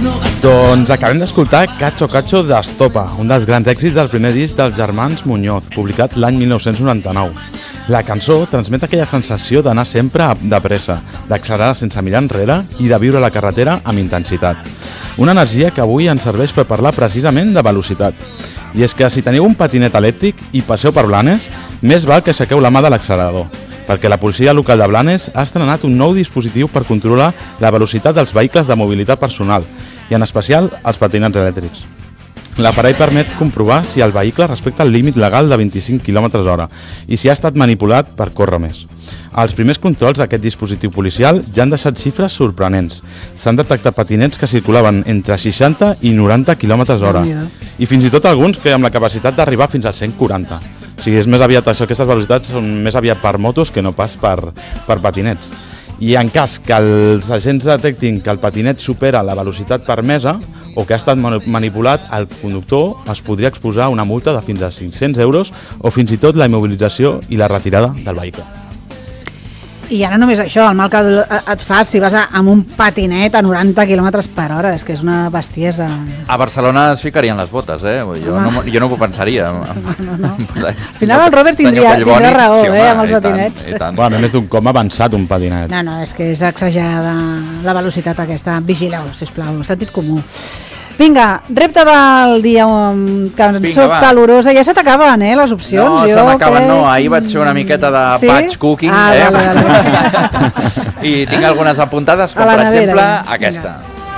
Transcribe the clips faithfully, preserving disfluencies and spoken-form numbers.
Doncs acabem d'escoltar Cacho Cacho d'Estopa, un dels grans èxits del primer disc dels germans Muñoz, publicat l'any mil nou-cents noranta-nou. La cançó transmet aquella sensació d'anar sempre de pressa, d'accelerar sense mirar enrere i de viure la carretera amb intensitat. Una energia que avui ens serveix per parlar precisament de velocitat. I és que si teniu un patinet elèctric i passeu per Blanes, més val que aixequeu la mà de l'accelerador, perquè la policia local de Blanes ha estrenat un nou dispositiu per controlar la velocitat dels vehicles de mobilitat personal, i en especial els patinets elèctrics. L'aparell permet comprovar si el vehicle respecta el límit legal de vint-i-cinc quilòmetres hora i si ha estat manipulat per córrer més. Els primers controls d'aquest dispositiu policial ja han deixat xifres sorprenents. S'han detectat patinets que circulaven entre seixanta i noranta quilòmetres hora i fins i tot alguns que amb la capacitat d'arribar fins a cent quaranta. O sigui, és més aviat això, aquestes velocitats són més aviat per motos que no pas per, per patinets. I en cas que els agents detectin que el patinet supera la velocitat permesa o que ha estat manipulat, el conductor es podria exposar a una multa de fins a cinc-cents euros o fins i tot la immobilització i la retirada del vehicle. I ja no només això, el mal que et fas si vas amb un patinet a noranta quilòmetres per hora, és que és una bestiesa. A Barcelona es ficarien les botes, eh? Jo no, jo no ho pensaria. No, no, no. Al final el Robert tindria, tindria raó, sí, home, eh, amb els patinets. I tant, i tant. Bueno, a més d'un com avançat un patinet. No, no, és que és exagerada la velocitat aquesta. Vigileu, sisplau, sentit comú. Vinga, repte del dia, um, cançó Vinga, calorosa. Ja se t'acaben, eh, les opcions. No, jo se m'acaben, crec... no. Ahir vaig fer una miqueta de sí? batch cooking. Ah, eh? vale, vale. I tinc algunes apuntades, com per nevera, exemple vinga. Aquesta.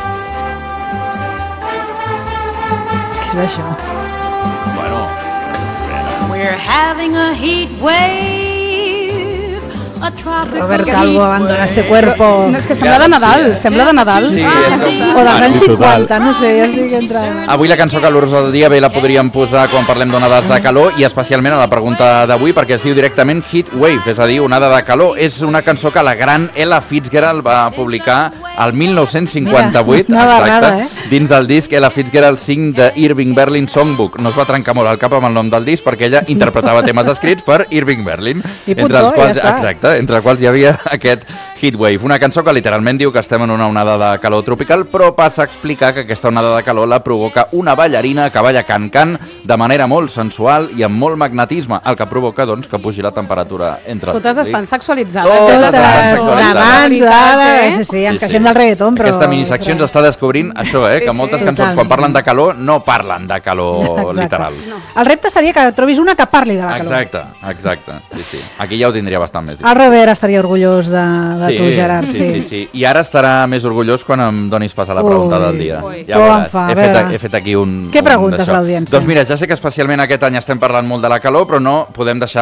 Què és això? Bueno. We're having a heat wave. Robert Calvo, abandona este cuerpo. No, és que sembla de Nadal, sí, sembla de Nadal. Sí, ah, sí. O dels anys cinquanta, no sé, ja estic entrant. Avui la cançó calorosa del dia bé la podríem posar quan parlem d'onades de calor i especialment a la pregunta d'avui perquè es diu directament Heat Wave, és a dir, onada de calor. És una cançó que la gran Ella Fitzgerald va publicar el mil nou-cents cinquanta-vuit, Mira, exacte, barrada, eh? dins del disc Ella Fitzgerald cinc de Irving Berlin Songbook. No es va trencar molt el cap amb el nom del disc perquè ella interpretava temes escrits per Irving Berlin, I entre puto, els quals, ja està. exacte, entre els quals hi havia aquest Heatwave, una cançó que literalment diu que estem en una onada de calor tropical, però passa a explicar que aquesta onada de calor la provoca una ballarina que balla can-can de manera molt sensual i amb molt magnetisme, el que provoca doncs que pugi la temperatura entre els Totes públics. estan sexualitzades. Totes Totes, estan sexualitzades. d'abans, d'ara, sí, sí, ens Sí, sí. queixem del reggaeton, però... Aquesta minisecció ens està descobrint això, eh? Sí, que sí. moltes cançons Totalment. quan parlen de calor no parlen de calor Exacte. literal. El repte seria que trobis una que parli de la calor. Exacte, exacte. Sí, sí. Aquí ja ho tindria bastant més. El Robert estaria orgullós de, de Sí, tu, Gerard. sí, sí, sí. I ara estarà més orgullós quan em donis pas a la pregunta Ui. del dia. Ui. Ja Com veuràs. em fa, a He fet, veure. he fet aquí un... Què un preguntes d'això. a l'audiència? Doncs mira, ja sé que especialment aquest any estem parlant molt de la calor, però no podem deixar